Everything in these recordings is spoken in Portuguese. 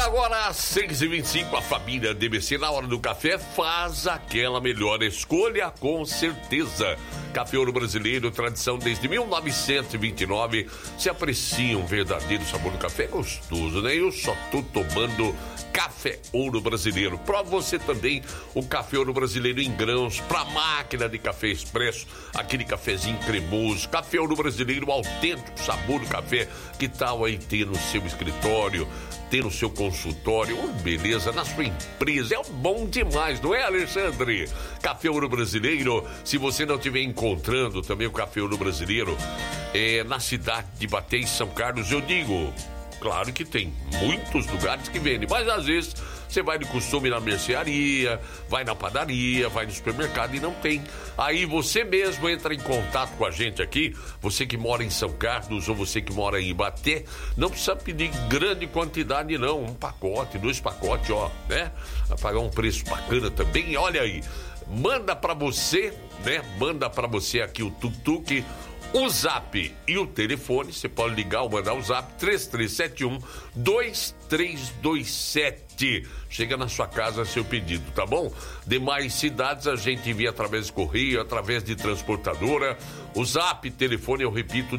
agora, às 6h25, a família DBC, na hora do café, faz aquela melhor escolha, com certeza. Café Ouro Brasileiro, tradição desde 1929. Se aprecia um verdadeiro sabor do café, gostoso, né? Eu só tô tomando Café Ouro Brasileiro. Prova você também o Café Ouro Brasileiro em grãos, pra máquina de café expresso, aquele cafezinho cremoso. Café Ouro Brasileiro, o autêntico sabor do café. Que tal aí ter no seu escritório, ter no seu consultório, beleza, na sua empresa? É bom demais, não é, Alexandre? Café Ouro Brasileiro, se você não estiver encontrando também o Café Ouro Brasileiro na cidade de Baté, em São Carlos, eu digo, claro que tem muitos lugares que vendem, mas às vezes você vai de costume na mercearia, vai na padaria, vai no supermercado e não tem. Aí você mesmo entra em contato com a gente aqui, você que mora em São Carlos ou você que mora em Ibaté, não precisa pedir grande quantidade não, um pacote, 2 pacotes, ó, né? Vai pagar um preço bacana também, olha aí. Manda pra você, né? Manda pra você aqui o tuk-tuk, o zap e o telefone, você pode ligar ou mandar o zap 3371-2327. Chega na sua casa seu pedido, tá bom? Demais cidades a gente envia através de correio, através de transportadora. O zap, telefone, eu repito,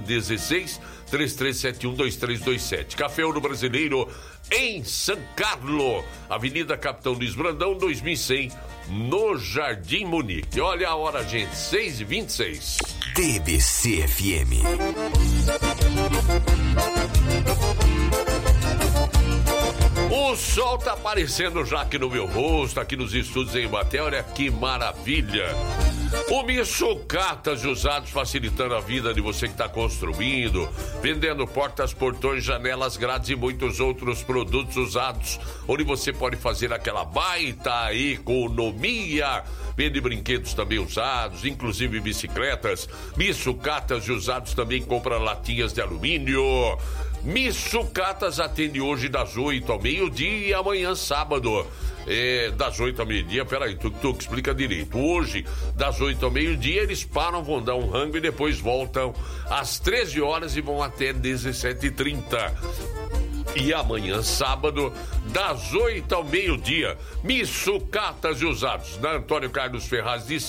16-3371-2327. Café Ouro Brasileiro em São Carlos, Avenida Capitão Luiz Brandão, 2100, no Jardim Munique. Olha a hora, gente, 6h26. DBC FM. O sol tá aparecendo já aqui no meu rosto, aqui nos estúdios em Ibaté. Olha que maravilha. O Missucatas Usados, facilitando a vida de você que está construindo, vendendo portas, portões, janelas, grades e muitos outros produtos usados, onde você pode fazer aquela baita economia. Vende brinquedos também usados, inclusive bicicletas. Missucatas Usados também compra latinhas de alumínio. Missucatas atende hoje das 8 ao meio-dia e amanhã sábado. Das 8 ao meio-dia, peraí, tu explica direito. Hoje, das 8 ao meio-dia, eles param, vão dar um rango e depois voltam às 13 horas e vão até 17h30. E amanhã, sábado, das 8 ao meio-dia, Missucatas Usados, na Antônio Carlos Ferraz de